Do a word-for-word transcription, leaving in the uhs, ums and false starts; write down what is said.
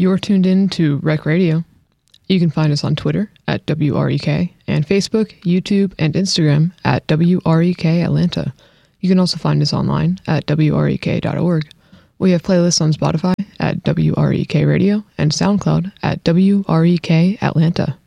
You're tuned in to Rec Radio. You can find us on Twitter at W R E K and Facebook, YouTube, and Instagram at W R E K Atlanta. You can also find us online at W R E K dot org. We have playlists on Spotify at W R E K Radio and SoundCloud at W R E K Atlanta.